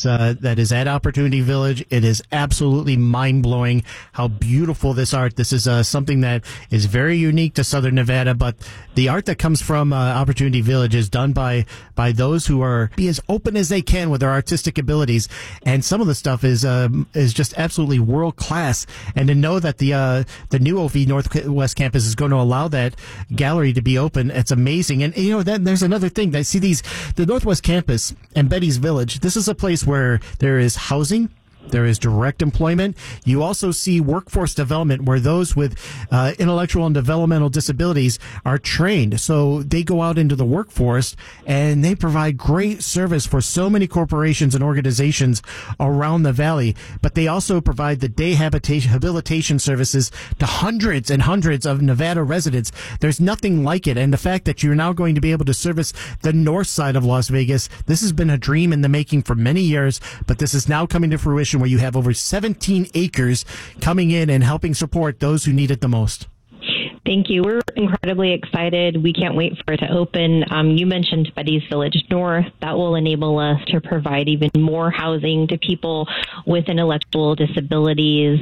that is at Opportunity Village. It is absolutely mind-blowing how beautiful this art. This is something that is very unique to Southern Nevada, but the art that comes from Opportunity Village is done by those who are be as open as they can with their artistic abilities, and some of the stuff is just absolutely world class. And to know that the new OV Northwest campus is going to allow that gallery to be open, it's amazing. And then there's another thing. I see the Northwest campus and Betty's Village. This is a place where there is housing. There is direct employment. You also see workforce development where those with intellectual and developmental disabilities are trained. So they go out into the workforce and they provide great service for so many corporations and organizations around the valley. But they also provide the day habilitation services to hundreds and hundreds of Nevada residents. There's nothing like it. And the fact that you're now going to be able to service the north side of Las Vegas, this has been a dream in the making for many years, but this is now coming to fruition, where you have over 17 acres coming in and helping support those who need it the most. Thank you. We're incredibly excited. We can't wait for it to open. You mentioned Betty's Village North. That will enable us to provide even more housing to people with intellectual disabilities.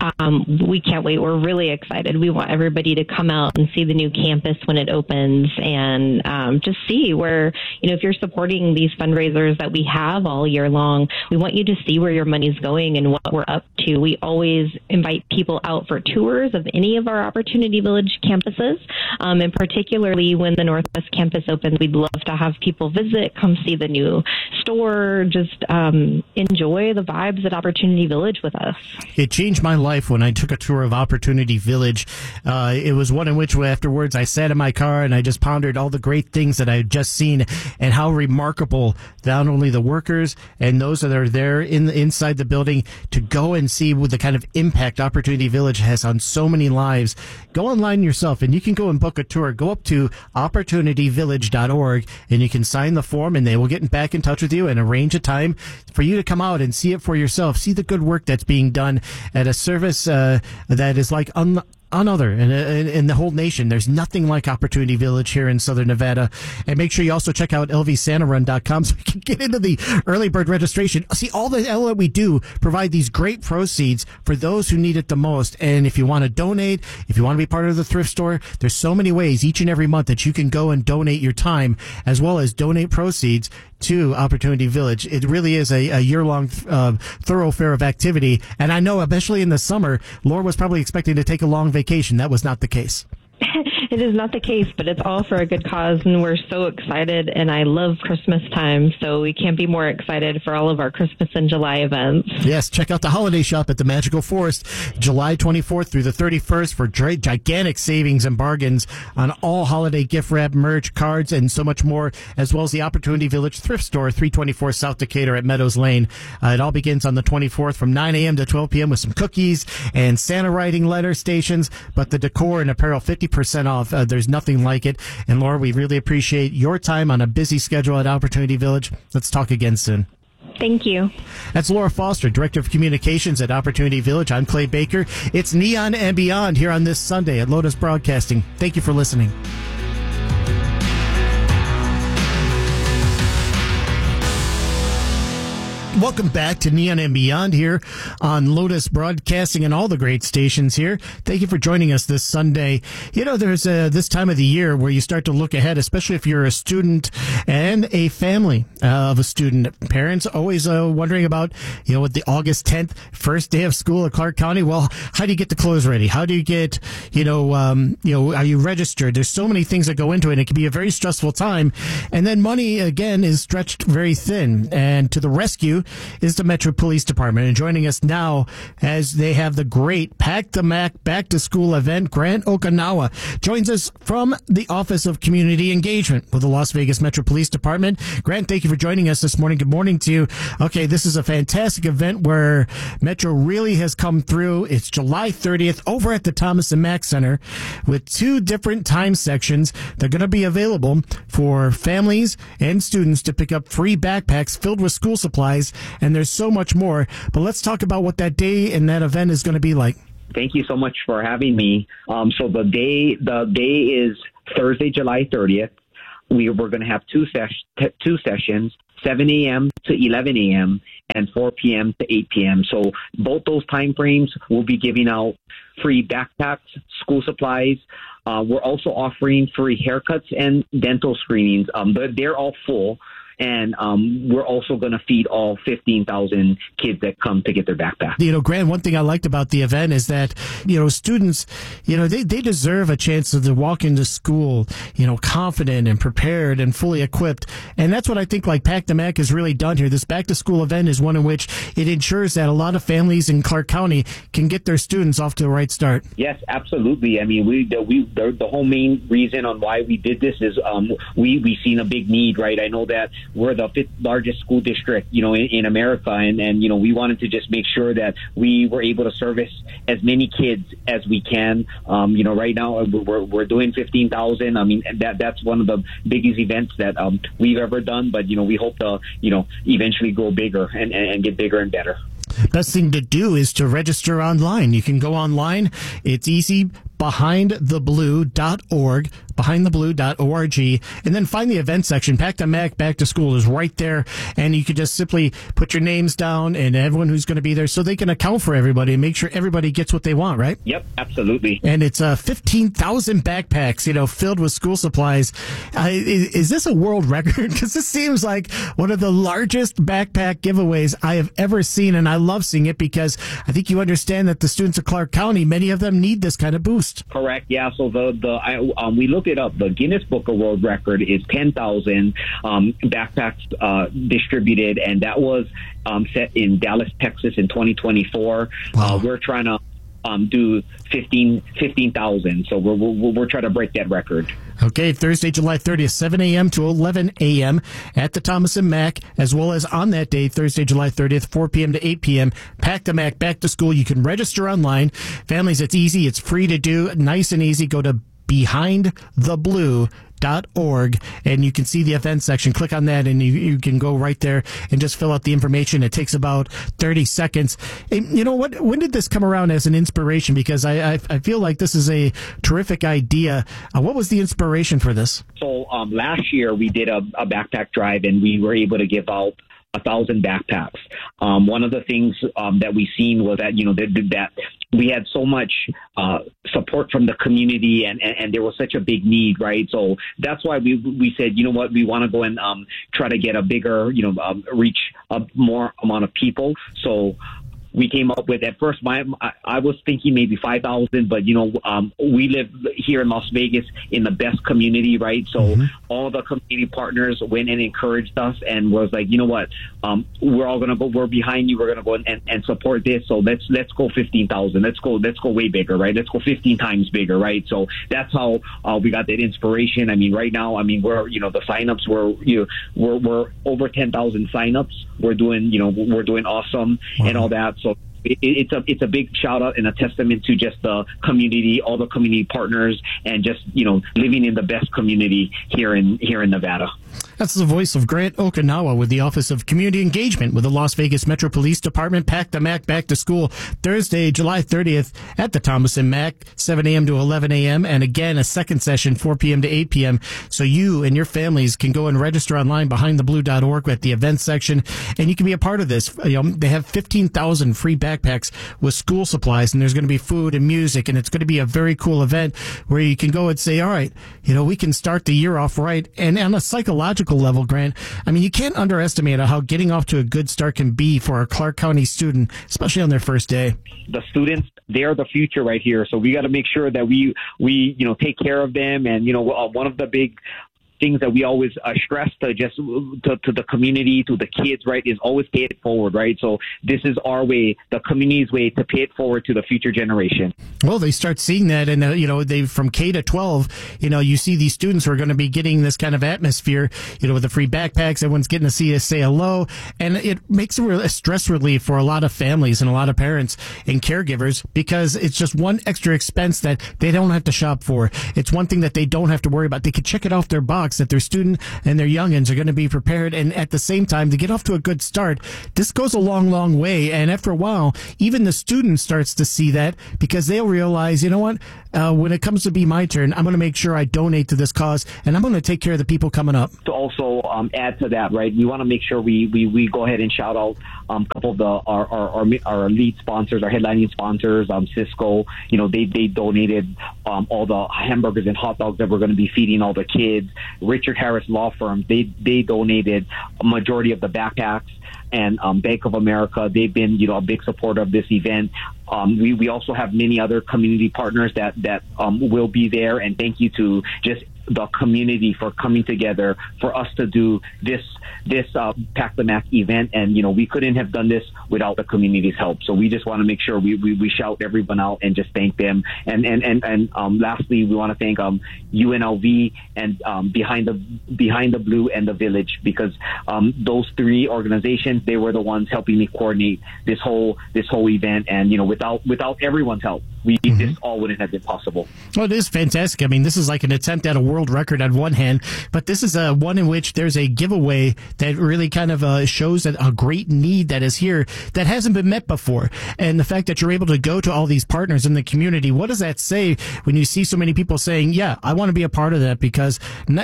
We can't wait. We're really excited. We want everybody to come out and see the new campus when it opens and just see where, if you're supporting these fundraisers that we have all year long, we want you to see where your money's going and what we're up to. We always invite people out for tours of any of our Opportunity Village campuses, and particularly when the Northwest campus opens, we'd love to have people visit, come see the new store, just enjoy the vibes at Opportunity Village with us. It changed my life when I took a tour of Opportunity Village. It was one in which afterwards I sat in my car and I just pondered all the great things that I had just seen and how remarkable not only the workers and those that are there inside the building to go and see what the kind of impact Opportunity Village has on so many lives. Go online yourself and you can go and book a tour. Go up to opportunityvillage.org and you can sign the form and they will get back in touch with you and arrange a time for you to come out and see it for yourself. See the good work that's being done at a service that is like another in the whole nation. There's nothing like Opportunity Village here in Southern Nevada. And make sure you also check out lvsantarun.com so you can get into the early bird registration. See, all that we do provide these great proceeds for those who need it the most. And if you want to donate, if you want to be part of the thrift store, there's so many ways each and every month that you can go and donate your time as well as donate proceeds to Opportunity Village. It really is a year-long thoroughfare of activity. And I know, especially in the summer, Laura was probably expecting to take a long vacation. That was not the case. It is not the case, but it's all for a good cause, and we're so excited, and I love Christmas time, so we can't be more excited for all of our Christmas and July events. Yes, check out the holiday shop at the Magical Forest, July 24th through the 31st for gigantic savings and bargains on all holiday gift wrap, merch, cards, and so much more, as well as the Opportunity Village Thrift Store, 324 South Decatur at Meadows Lane. It all begins on the 24th from 9 a.m. to 12 p.m. with some cookies and Santa writing letter stations, but the decor and apparel 50% off. There's nothing like it. And Laura, we really appreciate your time on a busy schedule at Opportunity Village. Let's talk again soon. Thank you. That's Laura Foster, Director of Communications at Opportunity Village. I'm Clay Baker. It's Neon and Beyond here on this Sunday at Lotus Broadcasting. Thank you for listening. Welcome back to Neon and Beyond here on Lotus Broadcasting and all the great stations here. Thank you for joining us this Sunday. There's this time of the year where you start to look ahead, especially if you're a student and a family of a student. Parents always wondering about, with the August 10th, first day of school at Clark County. Well, how do you get the clothes ready? How do you get, are you registered? There's so many things that go into it. It can be a very stressful time. And then money, again, is stretched very thin. And to the rescue is the Metro Police Department. And joining us now as they have the great Pack the Mac Back to School event, Grant Okinawa joins us from the Office of Community Engagement with the Las Vegas Metro Police Department. Grant, thank you for joining us this morning. Good morning to you. Okay, this is a fantastic event where Metro really has come through. It's July 30th over at the Thomas and Mack Center with 2 different time sections. They're going to be available for families and students to pick up free backpacks filled with school supplies. And there's so much more. But let's talk about what that day and that event is going to be like. Thank you so much for having me. So the day is Thursday, July 30th. We're going to have two sessions. 7 a.m. to 11 a.m. and 4 p.m. to 8 p.m. So both those time frames, we'll be giving out free backpacks, school supplies. We're also offering free haircuts and dental screenings. But they're all full. And we're also going to feed all 15,000 kids that come to get their backpack. Grant, one thing I liked about the event is that, students, they deserve a chance to walk into school, confident and prepared and fully equipped. And that's what I think Pack the Mac has really done here. This back to school event is one in which it ensures that a lot of families in Clark County can get their students off to the right start. Yes, absolutely. I mean, the whole main reason on why we did this is we seen a big need, right? I know that we're the 5th largest school district, in America. And we wanted to just make sure that we were able to service as many kids as we can. Right now we're doing 15,000. I mean, that's one of the biggest events that we've ever done. But, we hope to, eventually go bigger and get bigger and better. Best thing to do is to register online. You can go online. It's easy. BehindTheBlue.org, BehindTheBlue.org, and then find the event section. Pack the Mac Back to School is right there, and you can just simply put your names down and everyone who's going to be there so they can account for everybody and make sure everybody gets what they want, right? Yep, absolutely. And it's 15,000 backpacks, filled with school supplies. Is this a world record? Because this seems like one of the largest backpack giveaways I have ever seen, and I love seeing it because I think you understand that the students of Clark County, many of them need this kind of boost. Correct. Yeah. So we looked it up. The Guinness Book of World Record is 10,000 backpacks distributed, and that was set in Dallas, Texas, in 2024. Wow. We're trying to do 15,000. So we're trying to break that record. Okay, Thursday, July 30th, 7 a.m. to 11 a.m. at the Thomas & Mack, as well as on that day, Thursday, July 30th, 4 p.m. to 8 p.m. Pack the Mac Back to School. You can register online. Families, it's easy. It's free to do. Nice and easy. Go to BehindTheBlue.org, and you can see the event section. Click on that, and you can go right there and just fill out the information. It takes about 30 seconds. And you know what? When did this come around as an inspiration? Because I feel like this is a terrific idea. What was the inspiration for this? So last year we did a backpack drive, and we were able to give out 1,000 backpacks. One of the things that we seen was that that we had so much support from the community, and there was such a big need, right? So that's why we said, you know what, we want to go and try to get a bigger, reach a more amount of people. So we came up with, at first, I was thinking maybe 5,000, but, we live here in Las Vegas in the best community, right? So all the community partners went and encouraged us and was like, you know what, we're all going to go, we're behind you, we're going to go and support this. So let's go 15,000. Let's go way bigger, right? Let's go 15 times bigger, right? So that's how we got that inspiration. I mean, right now, we're, the signups we're over 10,000 signups. We're doing awesome and all that. So it's a big shout out and a testament to just the community, all the community partners, and just living in the best community here in Nevada. That's the voice of Grant Okinawa with the Office of Community Engagement with the Las Vegas Metro Police Department. Pack the Mac Back to School, Thursday, July 30th at the Thomas & Mack, 7 a.m. to 11 a.m. And again, a second session, 4 p.m. to 8 p.m. So you and your families can go and register online, BehindTheBlue.org, at the events section, and you can be a part of this. They have 15,000 free backpacks with school supplies, and there's going to be food and music, and it's going to be a very cool event where you can go and say, all right, we can start the year off right. And on a psychological level, Grant, you can't underestimate how getting off to a good start can be for a Clark County student, especially on their first day. The students, they're the future right here. So we got to make sure that we take care of them. And, one of the big things that we always stress to the community, to the kids, right, is always pay it forward, right? So this is our way, the community's way, to pay it forward to the future generation. Well, they start seeing that, and they from K to 12, you see these students who are going to be getting this kind of atmosphere, with the free backpacks. Everyone's getting to see us say hello, and it makes a stress relief for a lot of families and a lot of parents and caregivers, because it's just one extra expense that they don't have to shop for. It's one thing that they don't have to worry about. They can check it off their box that their student and their youngins are going to be prepared, and at the same time to get off to a good start. This goes a long, long way, and after a while, even the student starts to see that, because they'll realize, you know what, when it comes to be my turn, I'm going to make sure I donate to this cause, and I'm going to take care of the people coming up. To also add to that, right, we want to make sure we go ahead and shout out a couple of our lead sponsors, our headlining sponsors, Cisco. You know, they donated all the hamburgers and hot dogs that we're going to be feeding all the kids. Richard Harris Law Firm, they donated a majority of the backpacks. And Bank of America, they've been, you know, a big supporter of this event. We also have many other community partners that will be there. And thank you to just the community for coming together for us to do this Pack the Mac event. And, you know, we couldn't have done this without the community's help. So we just want to make sure we shout everyone out and just thank them. And lastly, we want to thank UNLV and Behind the Blue and the Village, because those three organizations, they were the ones helping me coordinate this whole event. And, you know, without everyone's help, this all wouldn't have been possible. Well, it is fantastic. I mean, this is like an attempt at a world record on one hand, but this is one in which there's a giveaway that really kind of shows that a great need that is here that hasn't been met before. And the fact that you're able to go to all these partners in the community, what does that say when you see so many people saying, yeah, I want to be a part of that? Because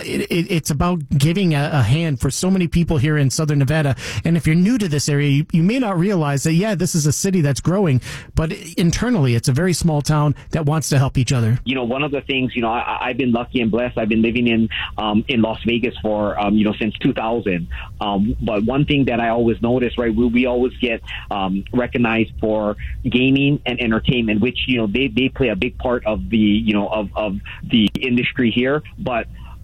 it's about giving a hand for so many people here in Southern Nevada. And if you're new to this area, you may not realize that, yeah, this is a city that's growing, but internally it's a very small town that wants to help each other. You know, one of the things, you know, I've been lucky and blessed. I've been living in Las Vegas for, you know, since 2000. But one thing that I always notice, right, we always get recognized for gaming and entertainment, which, you know, they play a big part of the, you know, of the industry here. But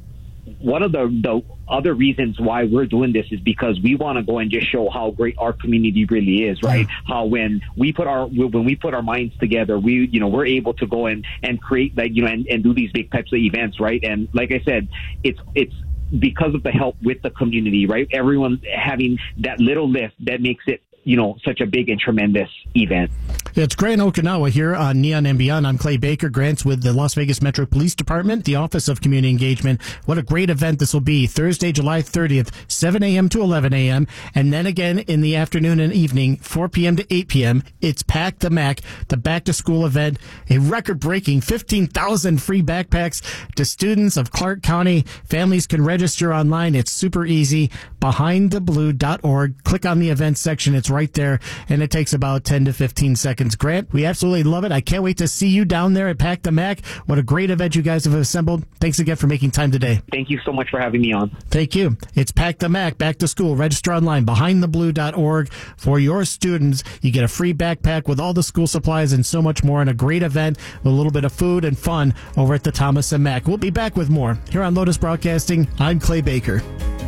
one of the other reasons why we're doing this is because we want to go and just show how great our community really is, right? How when we put our minds together, we're able to go and create, like, you know, and do these big types of events, right? And like I said, it's because of the help with the community, right? Everyone having that little lift that makes it, you know, such a big and tremendous event. It's Grant Okinawa here on Neon and Beyond. I'm Clay Baker. Grant's with the Las Vegas Metro Police Department, the Office of Community Engagement. What a great event this will be. Thursday, July 30th, 7 a.m. to 11 a.m. And then again in the afternoon and evening, 4 p.m. to 8 p.m. It's Pack the Mac, the back-to-school event. A record-breaking 15,000 free backpacks to students of Clark County. Families can register online. It's super easy. BehindTheBlue.org. Click on the events section. It's right there, and it takes about 10 to 15 seconds. Grant, we absolutely love it. I can't wait to see you down there at Pack the Mac. What a great event you guys have assembled. Thanks again for making time today. Thank you so much for having me on. Thank you. It's Pack the Mac, back to school. Register online, BehindTheBlue.org. For your students, you get a free backpack with all the school supplies and so much more, and a great event with a little bit of food and fun over at the Thomas and Mack. We'll be back with more here on Lotus Broadcasting. I'm Clay Baker.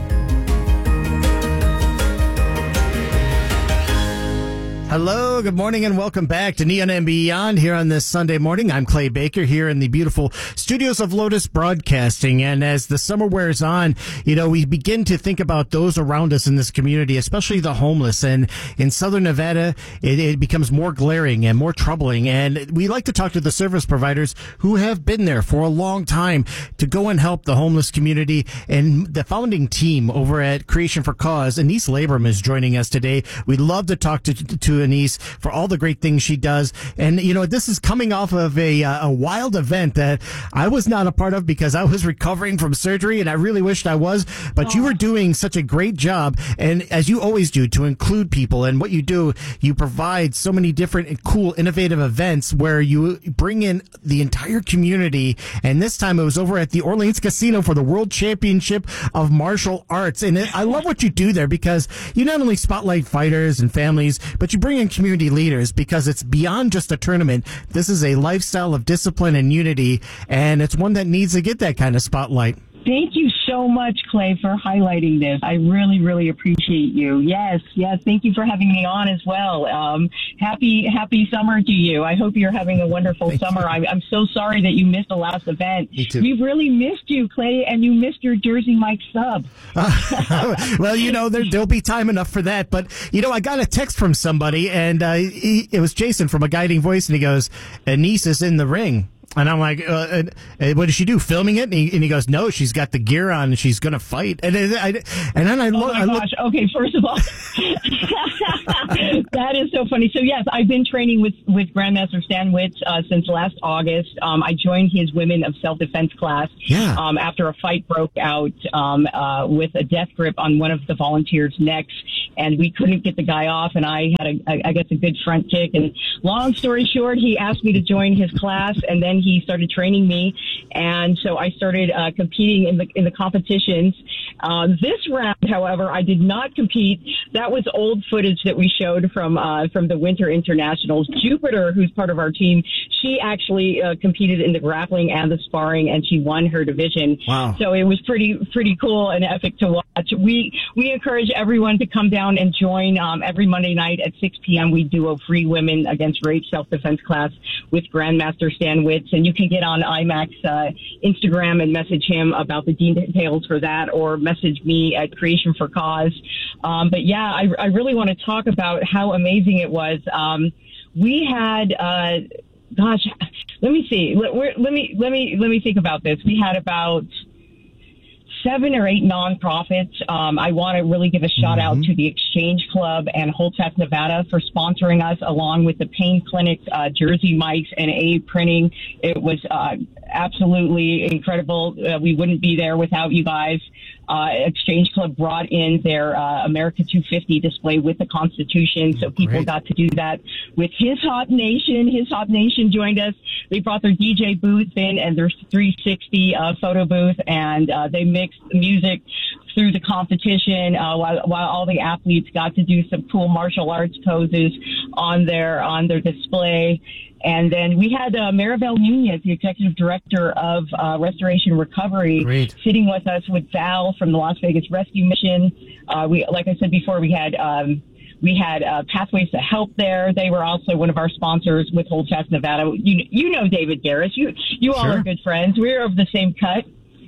Hello, good morning, and welcome back to Neon and Beyond here on this Sunday morning. I'm Clay Baker here in the beautiful studios of Lotus Broadcasting. And as the summer wears on, you know, we begin to think about those around us in this community, especially the homeless. And in Southern Nevada, it becomes more glaring and more troubling. And we like to talk to the service providers who have been there for a long time to go and help the homeless community. And the founding team over at Creation for Cause, Anise Labrum, is joining us today. We'd love to talk to Anise for all the great things she does. And, you know, this is coming off of a wild event that I was not a part of because I was recovering from surgery, and I really wished I was. But you were doing such a great job, and as you always do, to include people. And what you do, you provide so many different and cool, innovative events where you bring in the entire community. And this time it was over at the Orleans Casino for the World Championship of Martial Arts. And I love what you do there, because you not only spotlight fighters and families, but you bring in community leaders, because it's beyond just a tournament. This is a lifestyle of discipline and unity, and it's one that needs to get that kind of spotlight. Thank you so much, Clay, for highlighting this. I really, really appreciate you. Yes. Thank you for having me on as well. Happy summer to you. I hope you're having a wonderful summer. I'm so sorry that you missed the last event. Me too. We really missed you, Clay, and you missed your Jersey Mike sub. Well, you know, there'll be time enough for that. But, you know, I got a text from somebody, and it was Jason from A Guiding Voice, and he goes, Anise is in the ring. And I'm like, what does she do? Filming it? And he goes, no, she's got the gear on and she's going to fight. And then I look. Oh my gosh. Okay, first of all, that is so funny. So yes, I've been training with Grandmaster Stan Witz since last August. I joined his Women of Self-Defense class after a fight broke out with a death grip on one of the volunteers' necks, and we couldn't get the guy off. And I had I guess a good front kick. And long story short, he asked me to join his class, and then he started training me, and so I started competing in the competitions. This round, however, I did not compete. That was old footage that we showed from the Winter Internationals. Jupiter, who's part of our team, she actually competed in the grappling and the sparring, and she won her division. Wow! So it was pretty cool and epic to watch. We encourage everyone to come down and join. Every Monday night at 6 p.m. we do a free Women Against Rape self-defense class with Grandmaster Stan Witz, and you can get on IMAC's Instagram and message him about the details for that, or message me at Creation for Cause. But yeah, I really want to talk about how amazing it was. We had, gosh, let me see. Let me think about this. We had about 7 or 8 nonprofits. I want to really give a shout out to the Exchange Club and Holtec, Nevada for sponsoring us, along with the Pain Clinic, Jersey Mike's, and A Printing. It was absolutely incredible. We wouldn't be there without you guys. Exchange Club brought in their America 250 display with the Constitution, so people got to do that with His Hop Nation. His Hop Nation joined us. They brought their DJ booth in and their 360 photo booth, and they mixed music through the competition while all the athletes got to do some cool martial arts poses on their display. And then we had Maribel Nunez, the executive director of Restoration Recovery, sitting with us with Val from the Las Vegas Rescue Mission. Like I said before, we had Pathways to Help there. They were also one of our sponsors with Holtec, Nevada. You know David Garris. You all are good friends. We're of the same cut.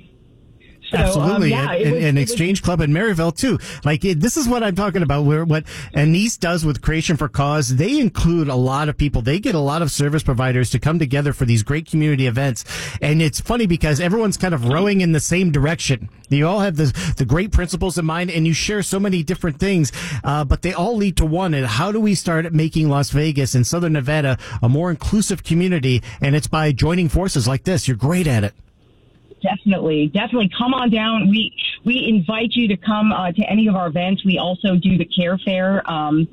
So, absolutely, and Exchange Club and Maryville too. Like this is what I'm talking about. Where what Anise does with Creation for Cause, they include a lot of people. They get a lot of service providers to come together for these great community events, and it's funny because everyone's kind of rowing in the same direction. You all have the great principles in mind, and you share so many different things, but they all lead to one. And how do we start making Las Vegas and Southern Nevada a more inclusive community? And it's by joining forces like this. You're great at it. Definitely. Come on down. We invite you to come to any of our events. We also do the Care Fair.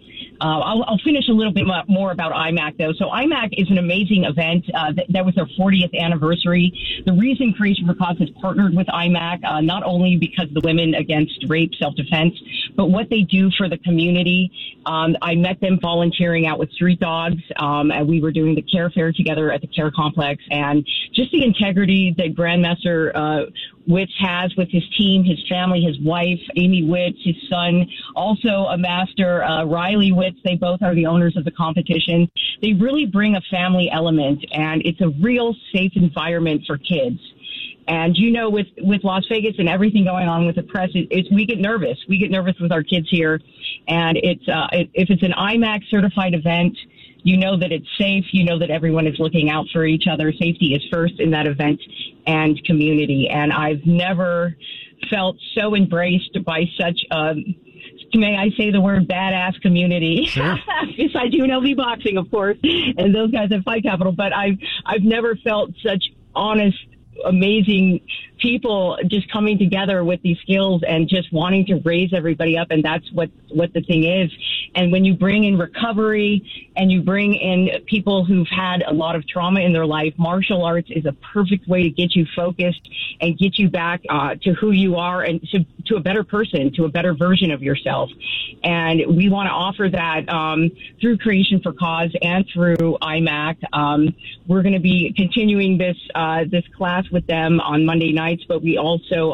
I'll finish a little bit more about IMAC, though. So IMAC is an amazing event. That was their 40th anniversary. The reason Creation for Cause has partnered with IMAC, not only because of the Women Against Rape self-defense, but what they do for the community. I met them volunteering out with street dogs, and we were doing the Care Fair together at the Care Complex, and just the integrity that Grandmaster Witz has with his team, his family, his wife, Amy Witz, his son, also a master, Riley Witz. They both are the owners of the competition. They really bring a family element, and it's a real safe environment for kids. And, with Las Vegas and everything going on with the press, we get nervous. We get nervous with our kids here. And if it's an IMAC certified event, you know that it's safe. You know that everyone is looking out for each other. Safety is first in that event, and community. And I've never felt so embraced by such may I say the word badass community. Sure. Besides UNLV boxing, of course, and those guys at Fight Capital. But I've never felt such honest, amazing people just coming together with these skills and just wanting to raise everybody up. And that's what the thing is. And when you bring in recovery and you bring in people who've had a lot of trauma in their life, martial arts is a perfect way to get you focused and get you back to who you are and to a better person, to a better version of yourself. And we want to offer that through Creation for Cause and through IMAC. We're going to be continuing this class with them on Monday nights, but we also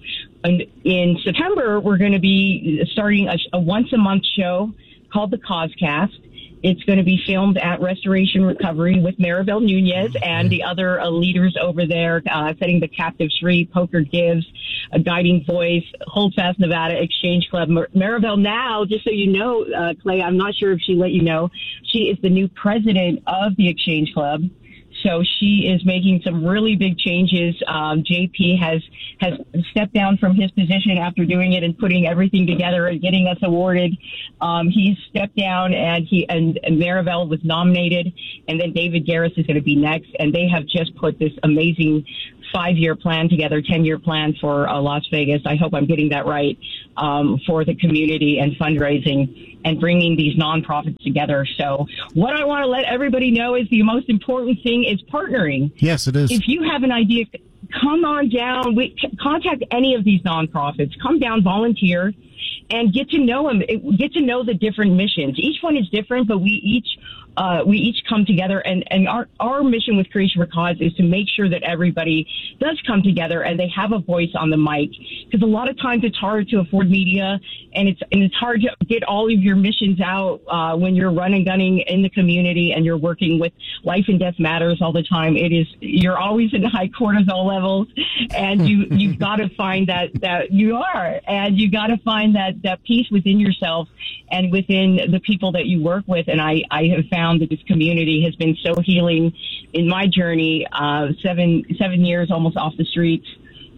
in September we're going to be starting a once-a-month show called the Causecast. It's going to be filmed at Restoration Recovery with Maribel Nunez and the other leaders over there, setting the captives free, Poker Gives, a Guiding Voice, Hold Fast Nevada, Exchange Club. Maribel now, just so you know, Clay, I'm not sure if she let you know, she is the new president of the Exchange Club. So she is making some really big changes. JP has stepped down from his position after doing it and putting everything together and getting us awarded. He's stepped down, and Maribel was nominated, and then David Garris is going to be next. And they have just put this amazing 5-year plan together, 10-year plan for Las Vegas. I hope I'm getting that right, for the community and fundraising and bringing these nonprofits together. So what I want to let everybody know is the most important thing is partnering. Yes, it is. If you have an idea, come on down. Contact any of these nonprofits. Come down, volunteer, and get to know them. Get to know the different missions. Each one is different, but we each come together, and our mission with Creation for Cause is to make sure that everybody does come together and they have a voice on the mic. Because a lot of times it's hard to afford media, and it's hard to get all of your missions out when you're running, gunning in the community and you're working with life and death matters all the time. You're always in high cortisol levels, and you've got to find that you are, and you got to find that peace within yourself and within the people that you work with. And I have found that this community has been so healing in my journey, 7 years almost off the streets,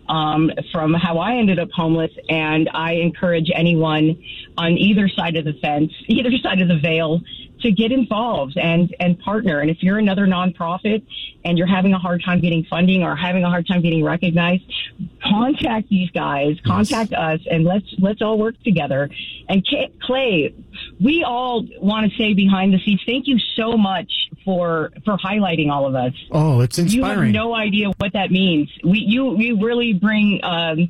from how I ended up homeless. And I encourage anyone on either side of the fence, either side of the veil, to get involved and partner. And if you're another nonprofit and you're having a hard time getting funding or having a hard time getting recognized, contact these guys, contact us, and let's all work together. And Clay, we all want to say behind the scenes, thank you so much for highlighting all of us. Oh, it's inspiring. You have no idea what that means. You really bring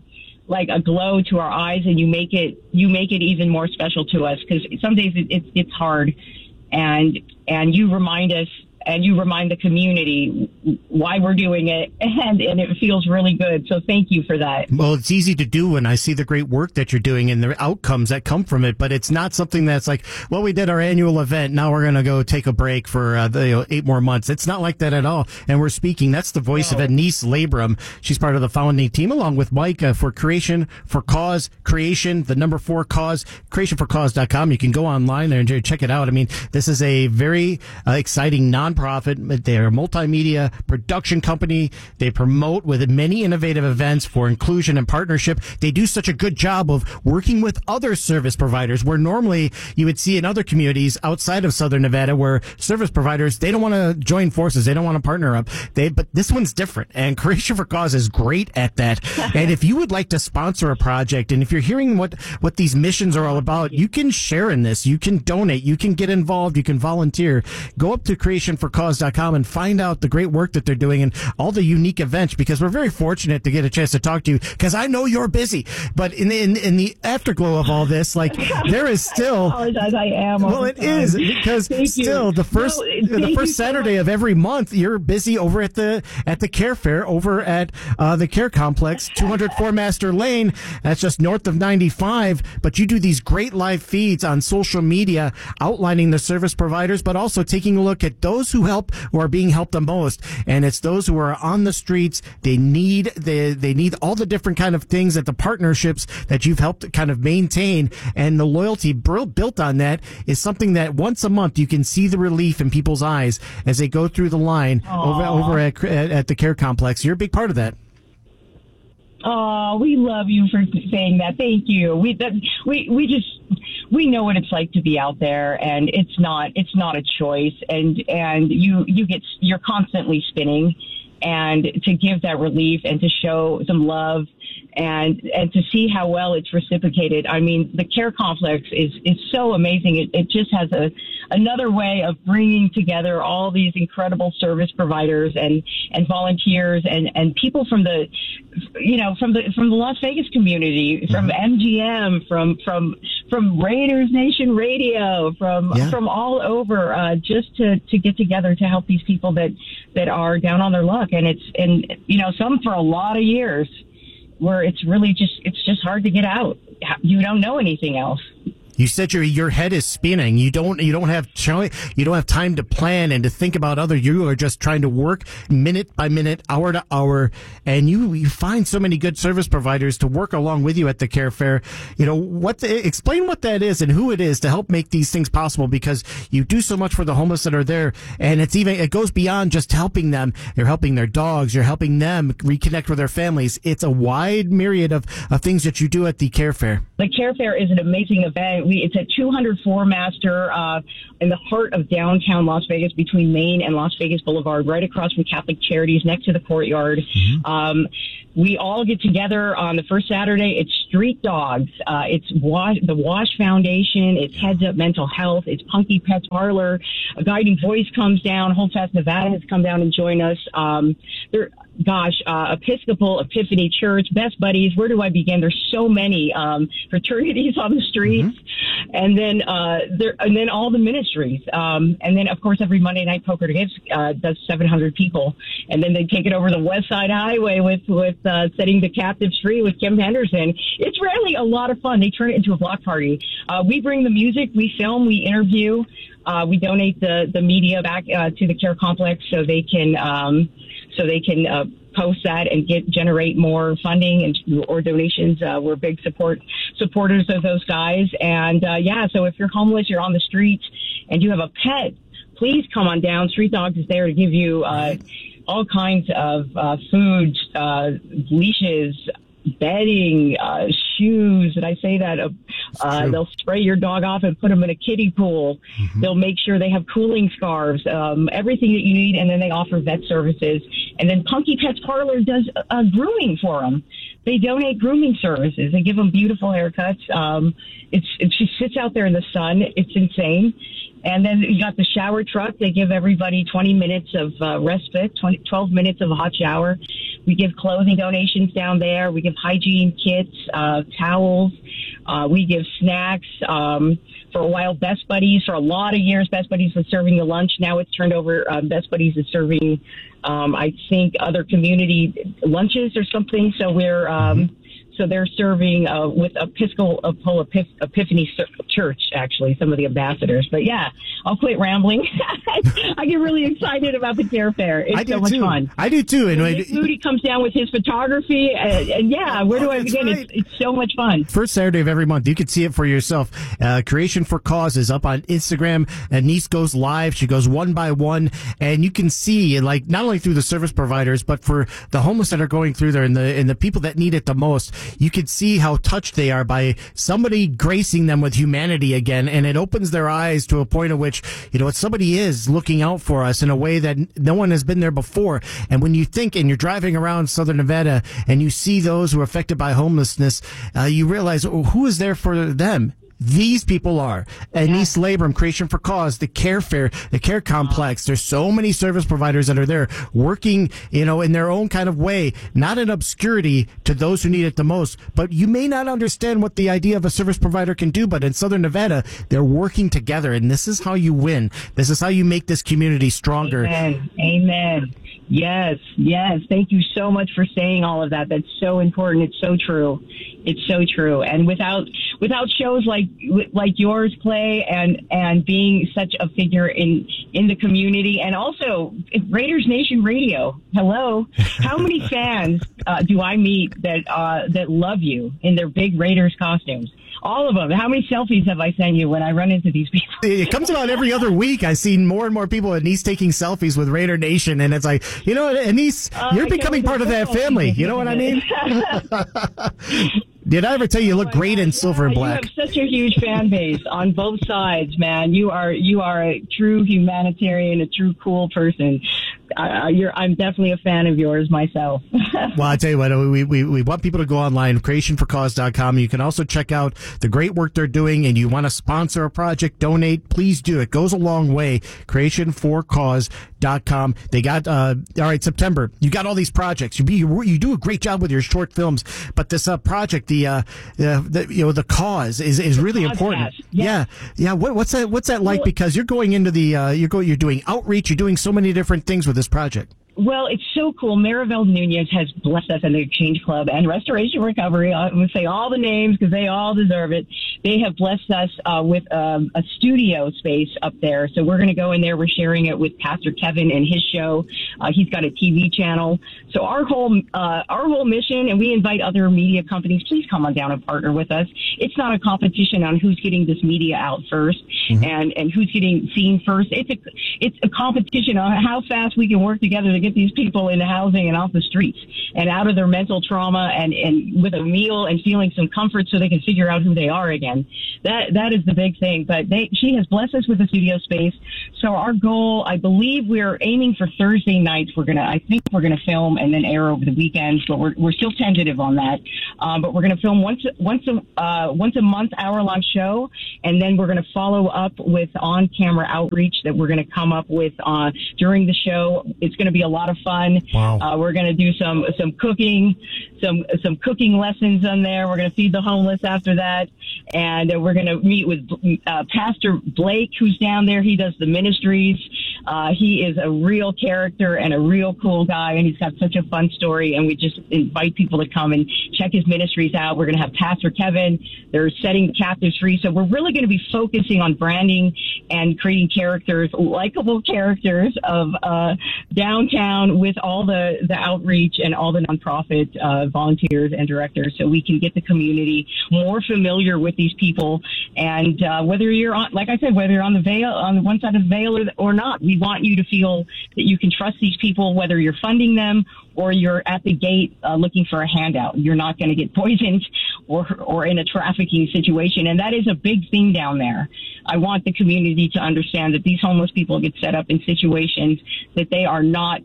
like a glow to our eyes, and you make it even more special to us, because some days it's hard, and you remind us, and you remind the community why we're doing it, and it feels really good. So thank you for that. Well, it's easy to do when I see the great work that you're doing and the outcomes that come from it, but it's not something that's like, well, we did our annual event, now we're going to go take a break for 8 more months. It's not like that at all. And we're speaking. That's the voice of Anise Labrum. She's part of the founding team, along with Mike, for Creation for Cause, Creation, the number 4 cause, creationforcause.com. You can go online there and check it out. I mean, this is a very exciting nonprofit. They're a multimedia production company. They promote with many innovative events for inclusion and partnership. They do such a good job of working with other service providers, where normally you would see in other communities outside of Southern Nevada where service providers, they don't want to join forces. They don't want to partner up. But this one's different, and Creation for Cause is great at that. And if you would like to sponsor a project, and if you're hearing what these missions are all about, you can share in this. You can donate. You can get involved. You can volunteer. Go up to creationforcause.com and find out the great work that they're doing and all the unique events, because we're very fortunate to get a chance to talk to you, because I know you're busy. But in the afterglow of all this, like, there is still... I apologize, I am. Well, it is, because still the first Saturday of every month, you're busy over at the Care Fair over at the Care Complex, 204 Master Lane. That's just north of 95. But you do these great live feeds on social media outlining the service providers, but also taking a look at those who are being helped the most. And it's those who are on the streets. They need all the different kind of things, that the partnerships that you've helped kind of maintain, and the loyalty built on that is something that once a month you can see the relief in people's eyes as they go through the line over at the Care Complex. You're a big part of that. Oh, we love you for saying that. Thank you. We know what it's like to be out there, and it's not a choice, and you're constantly spinning, and to give that relief and to show some love and to see how well it's reciprocated. I mean, the Care Complex is so amazing. It just has another way of bringing together all these incredible service providers and volunteers and people from the Las Vegas community, from MGM, from Raiders Nation Radio, from all over, just to get together to help these people that are down on their luck. And some for a lot of years, where it's just hard to get out. You don't know anything else. You said your head is spinning. You don't have time to plan and to think about other. You are just trying to work minute by minute, hour to hour, and you find so many good service providers to work along with you at the Care Fair. Explain what that is and who it is to help make these things possible, because you do so much for the homeless that are there, and it goes beyond just helping them. You're helping their dogs. You're helping them reconnect with their families. It's a wide myriad of things that you do at the Care Fair. The Care Fair is an amazing event. It's at 204 Master in the heart of downtown Las Vegas, between Main and Las Vegas Boulevard, right across from Catholic Charities, next to the courtyard. Mm-hmm. We all get together on the first Saturday. It's Street Dogs. It's the Wash Foundation. It's Heads Up Mental Health. It's Punky Pets Parlor. A Guiding Voice comes down. Hold Fast Nevada has come down and joined us. Episcopal Epiphany Church, Best Buddies. Where do I begin? There's so many fraternities on the streets, mm-hmm. and then all the ministries, and then of course every Monday night Poker to Gifts does 700 people, and then they take it over the West Side Highway with Setting the Captives Free with Kim Henderson. It's really a lot of fun. They turn it into a block party. We bring the music, we film, we interview, we donate the media back to the Care Complex so they can post that and generate more funding or donations. We're big supporters of those guys. And so if you're homeless, you're on the streets, and you have a pet, please come on down. Street Dogs is there to give you all kinds of food, leashes, bedding, shoes. And I say that they'll spray your dog off and put them in a kiddie pool. Mm-hmm. They'll make sure they have cooling scarves, everything that you need. And then they offer vet services. And then Punky Pets Parlor does grooming for them. They donate grooming services. They give them beautiful haircuts. She sits out there in the sun. It's insane. And then you got the shower truck. They give everybody 20 minutes of respite, 12 minutes of a hot shower. We give clothing donations down there. We give hygiene kits, towels. We give snacks. For a while, Best Buddies, for a lot of years, Best Buddies was serving the lunch. Now it's turned over. Best Buddies is serving, I think, other community lunches or something. So so they're serving with Episcopal Epiphany Church, actually, some of the ambassadors. But yeah, I'll quit rambling. I get really excited about the Care Fair. It's so much fun. I do too. And Moody comes down with his photography, and where do I begin? Right. It's so much fun. First Saturday of every month, you can see it for yourself. Creation for Cause is up on Instagram. Denise goes live. She goes one by one, and you can see, like, not only through the service providers, but for the homeless that are going through there and the people that need it the most. You can see how touched they are by somebody gracing them with humanity again, and it opens their eyes to a point at which, somebody is looking out for us in a way that no one has been there before. And when you think, and you're driving around Southern Nevada, and you see those who are affected by homelessness, you realize, who is there for them? These people are. And East Labrum, Creation for Cause, the Care Fair, the Care Complex. There's so many service providers that are there working, in their own kind of way, not in obscurity to those who need it the most. But you may not understand what the idea of a service provider can do, but in Southern Nevada, they're working together. And this is how you win. This is how you make this community stronger. Amen. Yes. Thank you so much for saying all of that. That's so important. It's so true. And without shows like yours, Clay, and being such a figure in the community, and also Raiders Nation Radio. Hello, how many fans do I meet that love you in their big Raiders costumes? All of them. How many selfies have I sent you when I run into these people? It comes about every other week. I see more and more people at Nice taking selfies with Raider Nation, and it's like, Nice, you're becoming part of that family. You know what I mean? Did I ever tell you look great in silver and black? You have such a huge fan base on both sides, man. You are a true humanitarian, a true cool person. I'm definitely a fan of yours myself. Well, I tell you what, we want people to go online, creationforcause.com. You can also check out the great work they're doing, and you want to sponsor a project, donate, please do. It goes a long way. Creationforcause.com. They got, all right, September, you got all these projects. You do a great job with your short films, but this project, the cause is really important. Yes. Yeah. What's that like? Because you're going into you're doing outreach, you're doing so many different things with this project. Well, it's so cool. Maribel Nunez has blessed us in the Exchange Club and Restoration Recovery. I'm going to say all the names because they all deserve it. They have blessed us with a studio space up there. So we're going to go in there. We're sharing it with Pastor Kevin and his show. He's got a TV channel. So our whole mission, and we invite other media companies, please come on down and partner with us. It's not a competition on who's getting this media out first and who's getting seen first. It's a competition on how fast we can work together to get these people into housing and off the streets and out of their mental trauma and with a meal and feeling some comfort so they can figure out who they are again. That is the big thing. But she has blessed us with a studio space. So our goal, I believe we're aiming for Thursday nights. I think we're going to film and then air over the weekends, but we're still tentative on that. But we're going to film once a month, hour-long show, and then we're going to follow up with on-camera outreach that we're going to come up with during the show. It's going to be a lot of fun. Wow. We're going to do some cooking, some cooking lessons on there. We're going to feed the homeless after that, and we're going to meet with Pastor Blake, who's down there. He does the ministries. He is a real character and a real cool guy, and he's got such a fun story, and we just invite people to come and check his ministries out. We're going to have Pastor Kevin. They're setting captives free. So we're really going to be focusing on branding and creating characters, likable characters of downtown with all the outreach and all the nonprofit volunteers and directors, so we can get the community more familiar with these people. And whether you're on, like I said, whether you're on the one side of the veil or not, we want you to feel that you can trust these people, whether you're funding them or you're at the gate looking for a handout. You're not going to get poisoned or in a trafficking situation. And that is a big thing down there. I want the community to understand that these homeless people get set up in situations that they are not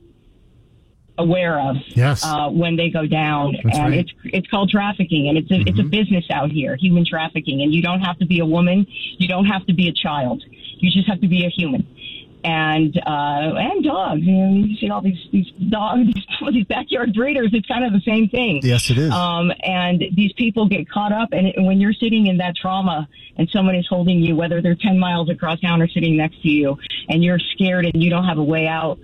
aware of when they go down. That's and right. it's called trafficking, and it's a business out here, human trafficking. And you don't have to be a woman. You don't have to be a child. You just have to be a human. And dogs. You see all these dogs, these backyard breeders. It's kind of the same thing. Yes, it is. And these people get caught up, and when you're sitting in that trauma, and someone is holding you, whether they're 10 miles across town or sitting next to you, and you're scared and you don't have a way out.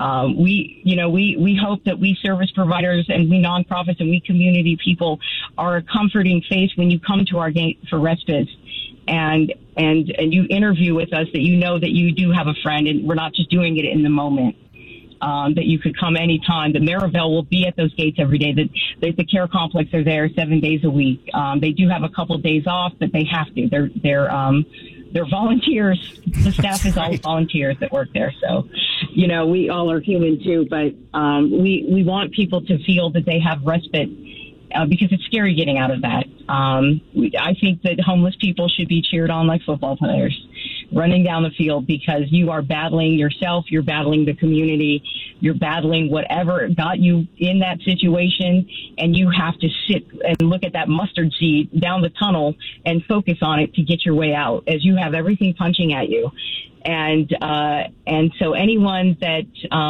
We hope that we service providers and we nonprofits and we community people are a comforting face when you come to our gate for respite. And you interview with us, that you know that you do have a friend, and we're not just doing it in the moment. That you could come anytime. The Maribel will be at those gates every day. The care complex are there 7 days a week. They do have a couple of days off, but they have to. They're volunteers. The staff is all volunteers that work there. So, we all are human too, but we want people to feel that they have respite. Because it's scary getting out of that. I think that homeless people should be cheered on like football players, running down the field, because you are battling yourself, you're battling the community, you're battling whatever got you in that situation, and you have to sit and look at that mustard seed down the tunnel and focus on it to get your way out, as you have everything punching at you. And so anyone that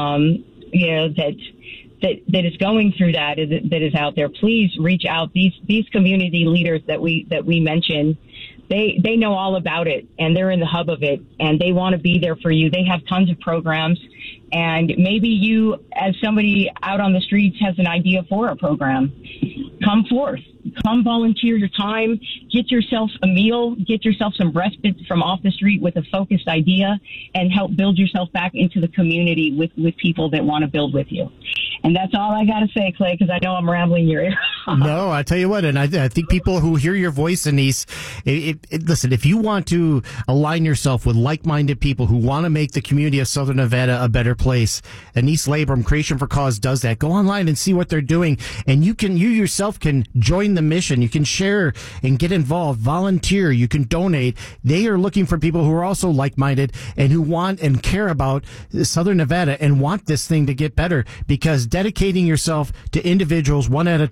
is going through that is out there, please reach out. These community leaders that we mentioned, they know all about it, and they're in the hub of it, and they want to be there for you. They have tons of programs, and maybe you, as somebody out on the streets, has an idea for a program. Come forth. Come volunteer your time. Get yourself a meal. Get yourself some respite from off the street with a focused idea, and help build yourself back into the community with people that want to build with you. And that's all I got to say, Clay, because I know I'm rambling your ear. No, I tell you what, and I think people who hear your voice, Anise, listen, if you want to align yourself with like-minded people who want to make the community of Southern Nevada a better place, Anise Labrum, Creation for Cause, does that. Go online and see what they're doing, and you yourself can join the mission. You can share and get involved, volunteer. You can donate. They are looking for people who are also like-minded and who want and care about Southern Nevada and want this thing to get better, because dedicating yourself to individuals one at a time is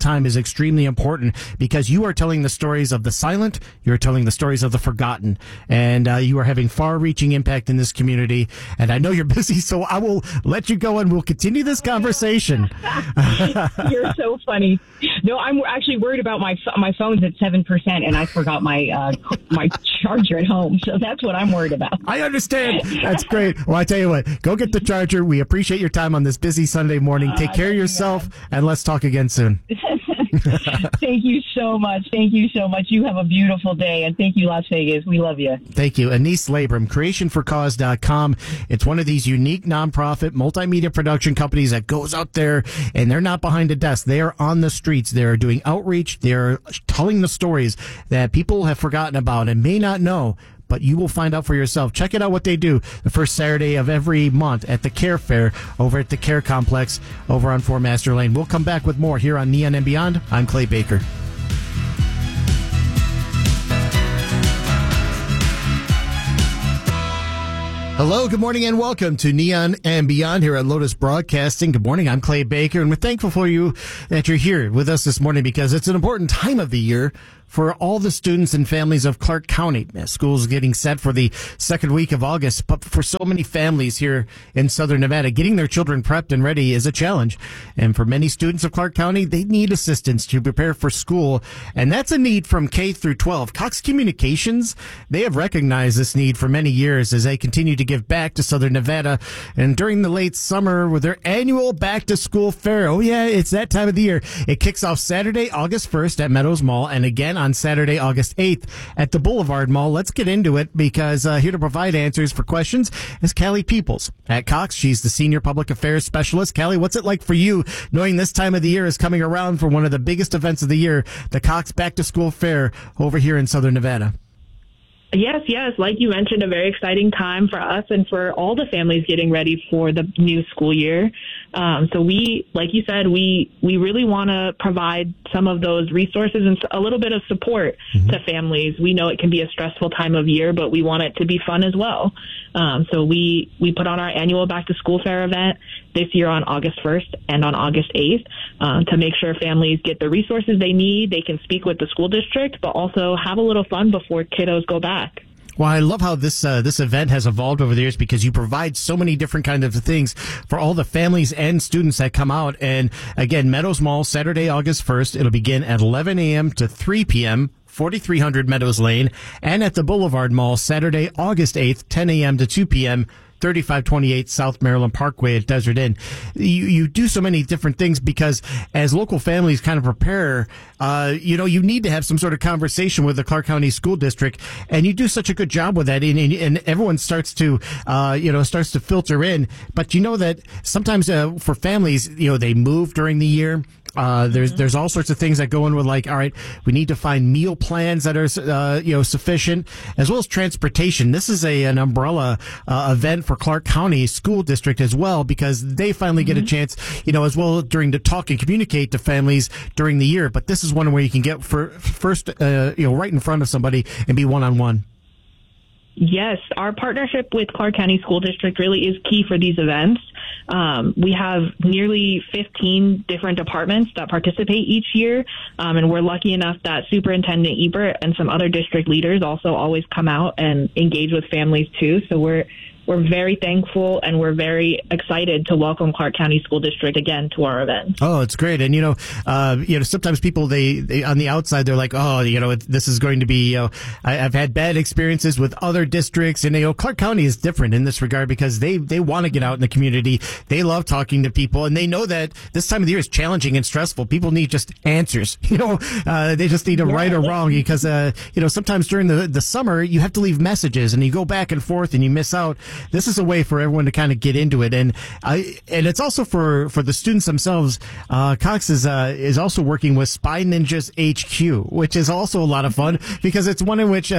extremely important because you are telling the stories of the silent, you're telling the stories of the forgotten, and you are having far-reaching impact in this community. And I know you're busy, so I will let you go and we'll continue this conversation. You're so funny. No, I'm actually worried about my phone's at 7%, and I forgot my my charger at home. So that's what I'm worried about. I understand. That's great. Well, I tell you what, go get the charger. We appreciate your time on this busy Sunday morning. Take care of yourself, and let's talk again soon. Thank you so much. Thank you so much. You have a beautiful day, and thank you, Las Vegas. We love you. Thank you. Anise Labrum, creationforcause.com. It's one of these unique nonprofit multimedia production companies that goes out there, and they're not behind a desk. They are on the streets. They're doing outreach. They're telling the stories that people have forgotten about and may not know, but you will find out for yourself. Check it out what they do the first Saturday of every month at the Care Fair over at the Care Complex over on 4 Master Lane. We'll come back with more here on Neon and Beyond. I'm Clay Baker. Hello, good morning, and welcome to Neon and Beyond here at Lotus Broadcasting. Good morning, I'm Clay Baker, and we're thankful for you that you're here with us this morning because it's an important time of the year for all the students and families of Clark County. School's getting set for the second week of August, but for so many families here in Southern Nevada, getting their children prepped and ready is a challenge. And for many students of Clark County, they need assistance to prepare for school, and that's a need from K through 12. Cox Communications, they have recognized this need for many years as they continue to give back to Southern Nevada. And during the late summer with their annual Back to School Fair, oh yeah, it's that time of the year. It kicks off Saturday, August 1st at Meadows Mall, and again on Saturday, August 8th at the Boulevard Mall. Let's get into it because here to provide answers for questions is Callie Peoples at Cox. She's the Senior Public Affairs Specialist. Callie, what's it like for you knowing this time of the year is coming around for one of the biggest events of the year, the Cox Back to School Fair over here in Southern Nevada? Yes. Like you mentioned, a very exciting time for us and for all the families getting ready for the new school year. So we, like you said, we really want to provide some of those resources and a little bit of support to families. We know it can be a stressful time of year, but we want it to be fun as well. So we put on our annual Back to School Fair event this year on August 1st and on August 8th to make sure families get the resources they need. They can speak with the school district, but also have a little fun before kiddos go back. Well, I love how this event has evolved over the years because you provide so many different kinds of things for all the families and students that come out. And again, Meadows Mall, Saturday, August 1st. It'll begin at 11 a.m. to 3 p.m., 4300 Meadows Lane. And at the Boulevard Mall, Saturday, August 8th, 10 a.m. to 2 p.m., 3528 South Maryland Parkway at Desert Inn. You do so many different things because as local families kind of prepare, you need to have some sort of conversation with the Clark County School District, and you do such a good job with that, and everyone starts to filter in. But you know that sometimes for families, they move during the year. There's all sorts of things that go in with all right, we need to find meal plans that are, sufficient, as well as transportation. This is an umbrella, event for Clark County School District as well, because they finally get a chance, as well during to talk and communicate to families during the year. But this is one where you can get first, right in front of somebody and be one-on-one. Yes, our partnership with Clark County School District really is key for these events. We have nearly 15 different departments that participate each year, and we're lucky enough that Superintendent Ebert and some other district leaders also always come out and engage with families too. So we're very thankful and we're very excited to welcome Clark County School District again to our event. Oh, it's great. And, sometimes people, they on the outside, they're like, this is going to be, I've had bad experiences with other districts. And, Clark County is different in this regard because they want to get out in the community. They love talking to people, and they know that this time of the year is challenging and stressful. People need just answers. They just need a right or wrong because, sometimes during the summer, you have to leave messages and you go back and forth and you miss out. This is a way for everyone to kind of get into it, and it's also for the students themselves. Cox is also working with Spy Ninjas HQ, which is also a lot of fun because it's one in which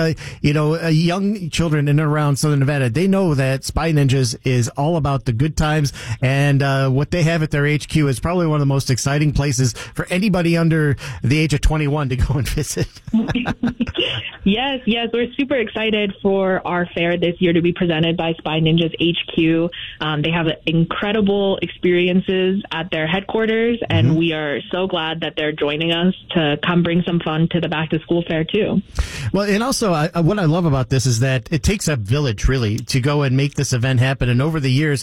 young children in and around Southern Nevada, they know that Spy Ninjas is all about the good times, and what they have at their HQ is probably one of the most exciting places for anybody under the age of 21 to go and visit. Yes, we're super excited for our fair this year to be presented by Spy by Ninjas HQ. They have incredible experiences at their headquarters, and we are so glad that they're joining us to come bring some fun to the back to school fair too. Well, and also what I love about this is that it takes a village really to go and make this event happen. And over the years,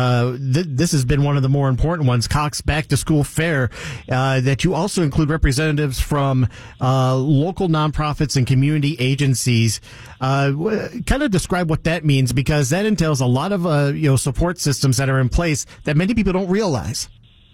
this has been one of the more important ones, Cox Back to School Fair, that you also include representatives from local nonprofits and community agencies. Kind of describe what that means, because that entails a lot of support systems that are in place that many people don't realize.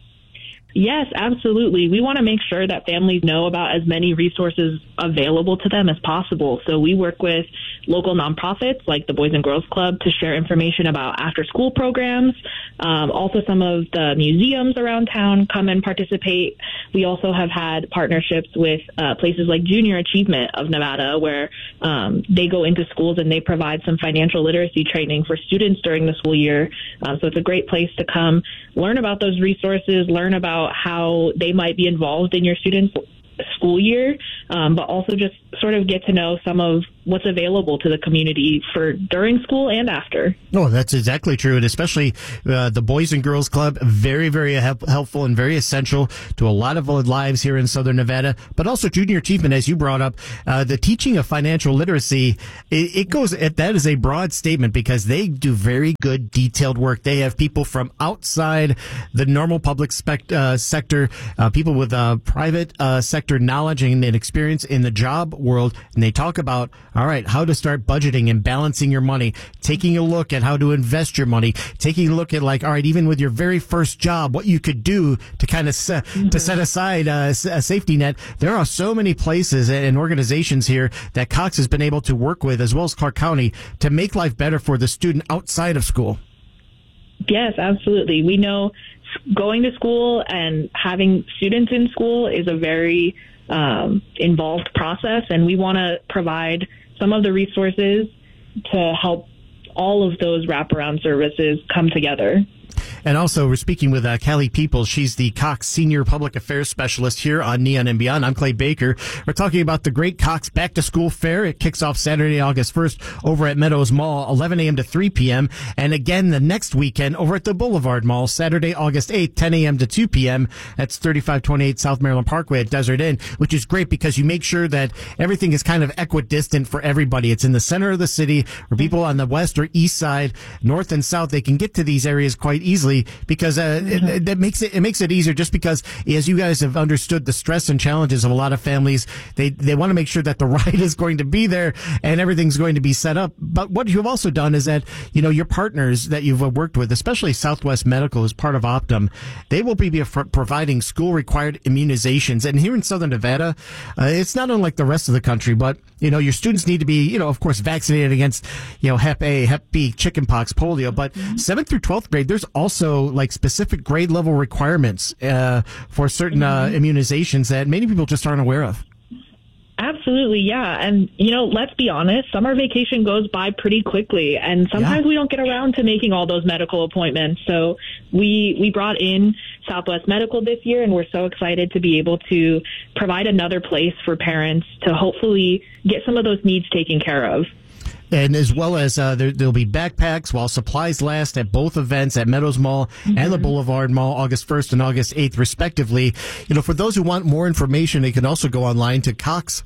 Yes, absolutely. We want to make sure that families know about as many resources available to them as possible. So we work with local nonprofits like the Boys and Girls Club to share information about after-school programs. Also, some of the museums around town come and participate. We also have had partnerships with places like Junior Achievement of Nevada, where they go into schools and they provide some financial literacy training for students during the school year. So it's a great place to come learn about those resources, learn about how they might be involved in your students' school year, but also just sort of get to know some of what's available to the community for during school and after. Oh, that's exactly true. And especially the Boys and Girls Club, very, very helpful and very essential to a lot of lives here in Southern Nevada. But also Junior Achievement, as you brought up, the teaching of financial literacy, that is a broad statement because they do very good detailed work. They have people from outside the normal public sector, people with private sector knowledge and experience in the job world. And they talk about, all right, how to start budgeting and balancing your money, taking a look at how to invest your money, taking a look at all right, even with your very first job, what you could do to kind of to set aside a safety net. There are so many places and organizations here that Cox has been able to work with, as well as Clark County, to make life better for the student outside of school. Yes, absolutely. We know going to school and having students in school is a very involved process, and we want to provide some of the resources to help all of those wraparound services come together. And also, we're speaking with Callie Peoples. She's the Cox Senior Public Affairs Specialist here on Neon and Beyond. I'm Clay Baker. We're talking about the Great Cox Back to School Fair. It kicks off Saturday, August 1st over at Meadows Mall, 11 a.m. to 3 p.m. And again, the next weekend over at the Boulevard Mall, Saturday, August 8th, 10 a.m. to 2 p.m. That's 3528 South Maryland Parkway at Desert Inn, which is great because you make sure that everything is kind of equidistant for everybody. It's in the center of the city where people on the west or east side, north and south, they can get to these areas quite easily, because it makes it easier, just because as you guys have understood the stress and challenges of a lot of families, they want to make sure that the ride is going to be there and everything's going to be set up. But what you've also done is that, your partners that you've worked with, especially Southwest Medical as part of Optum, they will be providing school required immunizations. And here in Southern Nevada, it's not unlike the rest of the country, but your students need to be, of course, vaccinated against, Hep A, Hep B, chickenpox, polio. But 7th through 12th grade, there's also specific grade level requirements for certain immunizations that many people just aren't aware of. Absolutely, yeah. And, let's be honest, summer vacation goes by pretty quickly, and sometimes we don't get around to making all those medical appointments. So we brought in Southwest Medical this year, and we're so excited to be able to provide another place for parents to hopefully get some of those needs taken care of. And as well as there'll be backpacks while supplies last at both events at Meadows Mall and the Boulevard Mall, August 1st and August 8th, respectively. For those who want more information, they can also go online to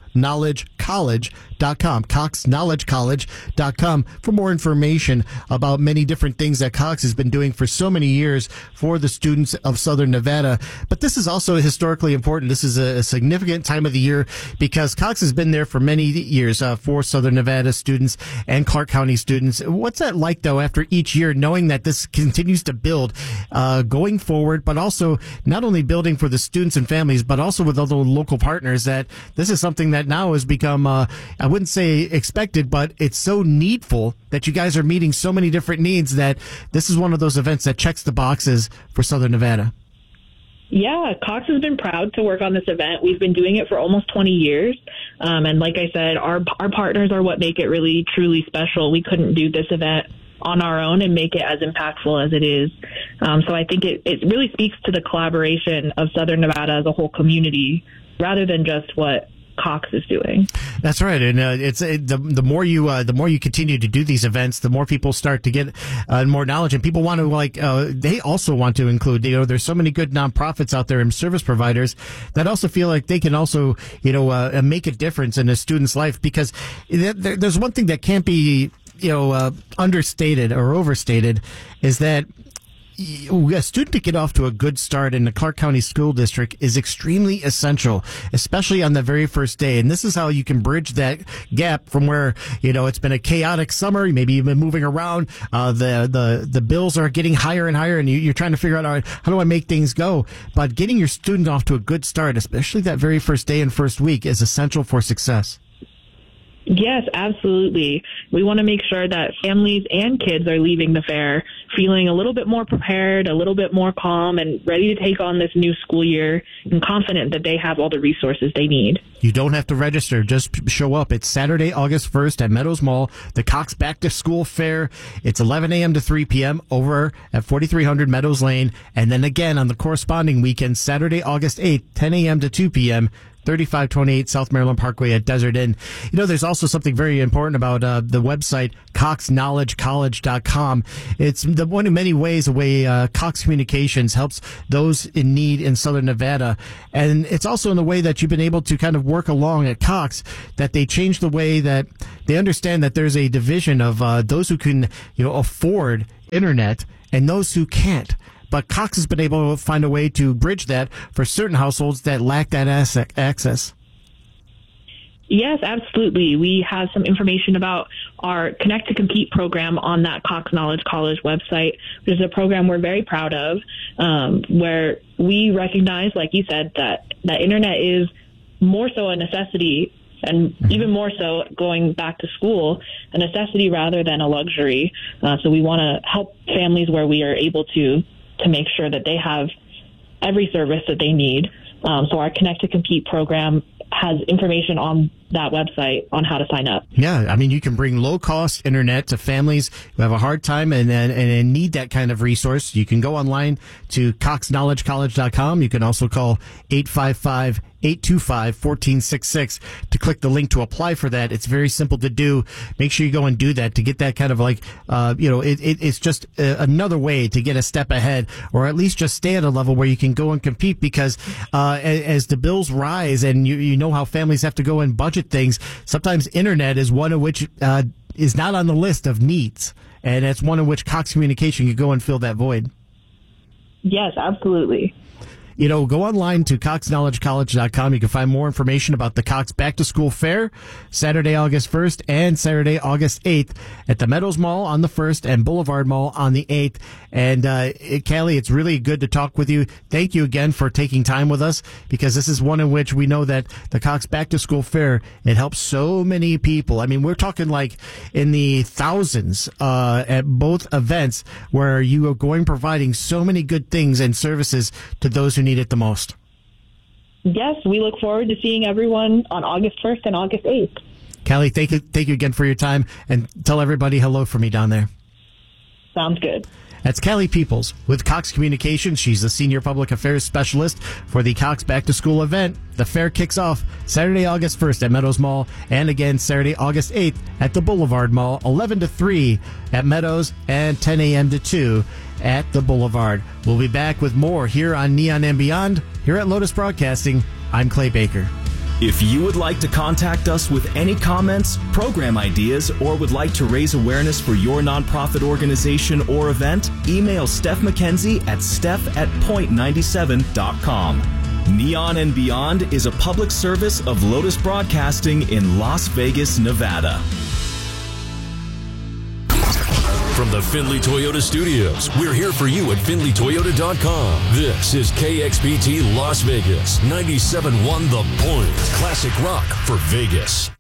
coxknowledgecollege.com, coxknowledgecollege.com, for more information about many different things that Cox has been doing for so many years for the students of Southern Nevada. But this is also historically important. This is a significant time of the year because Cox has been there for many years for Southern Nevada students and Clark County students. What's that like, though, after each year, knowing that this continues to build going forward, but also not only building for the students and families, but also with other local partners, that this is something that now has become, I wouldn't say expected, but it's so needful that you guys are meeting so many different needs that this is one of those events that checks the boxes for Southern Nevada. Yeah, Cox has been proud to work on this event. We've been doing it for almost 20 years. And like I said, our partners are what make it really, truly special. We couldn't do this event on our own and make it as impactful as it is. So I think it really speaks to the collaboration of Southern Nevada as a whole community, rather than just what Cox is doing. That's right, and the more you continue to do these events, the more people start to get more knowledge, and people want to they also want to include. There's so many good nonprofits out there and service providers that also feel like they can also make a difference in a student's life, because there's one thing that can't be understated or overstated, is that a student to get off to a good start in the Clark County School District is extremely essential, especially on the very first day. And this is how you can bridge that gap from where, it's been a chaotic summer. Maybe you've been moving around. The bills are getting higher and higher, and you're trying to figure out, all right, how do I make things go? But getting your student off to a good start, especially that very first day and first week, is essential for success. Yes, absolutely. We want to make sure that families and kids are leaving the fair feeling a little bit more prepared, a little bit more calm, and ready to take on this new school year, and confident that they have all the resources they need. You don't have to register. Just show up. It's Saturday, August 1st at Meadows Mall, the Cox Back to School Fair. It's 11 a.m. to 3 p.m. over at 4300 Meadows Lane. And then again on the corresponding weekend, Saturday, August 8th, 10 a.m. to 2 p.m., 3528 South Maryland Parkway at Desert Inn. There's also something very important about the website, coxknowledgecollege.com. It's the one in many ways a way Cox Communications helps those in need in Southern Nevada. And it's also in the way that you've been able to kind of work along at Cox, that they change the way that they understand that there's a division of those who can afford internet and those who can't. But Cox has been able to find a way to bridge that for certain households that lack that access. Yes, absolutely. We have some information about our Connect to Compete program on that Cox Knowledge College website, which is a program we're very proud of, where we recognize, like you said, that internet is more so a necessity, and even more so going back to school, a necessity rather than a luxury. So we want to help families where we are able to make sure that they have every service that they need. So our Connect to Compete program has information on that website on how to sign up. Yeah, you can bring low-cost internet to families who have a hard time and need that kind of resource. You can go online to coxknowledgecollege.com. You can also call 855-825-1466 to click the link to apply for that. It's very simple to do. Make sure you go and do that to get that kind of it's just another way to get a step ahead, or at least just stay at a level where you can go and compete, because as the bills rise and you know how families have to go and budget things, sometimes internet is one of which is not on the list of needs, and it's one in which Cox Communication can go and fill that void. Yes, absolutely. Go online to coxknowledgecollege.com. You can find more information about the Cox Back to School Fair, Saturday, August 1st and Saturday, August 8th at the Meadows Mall on the 1st and Boulevard Mall on the 8th. And, Callie, it's really good to talk with you. Thank you again for taking time with us, because this is one in which we know that the Cox Back to School Fair, it helps so many people. We're talking like in the thousands, at both events, where you are providing so many good things and services to those who need it the most. Yes, we look forward to seeing everyone on August 1st and August 8th. Callie, thank you again for your time, and tell everybody hello for me down there. Sounds good. That's Callie Peoples with Cox Communications. She's the Senior Public Affairs Specialist for the Cox Back to School event. The fair kicks off Saturday, August 1st at Meadows Mall, and again Saturday, August 8th at the Boulevard Mall, 11 to 3 at Meadows and 10 a.m. to 2 at the Boulevard. We'll be back with more here on Neon and Beyond here at Lotus Broadcasting. I'm Clay Baker. If you would like to contact us with any comments, program ideas, or would like to raise awareness for your nonprofit organization or event, email Steph McKenzie at steph@point97.com. Neon and Beyond is a public service of Lotus Broadcasting in Las Vegas, Nevada. From the Findlay Toyota Studios, we're here for you at FindlayToyota.com. This is KXPT Las Vegas, 97.1 The Point. Classic rock for Vegas.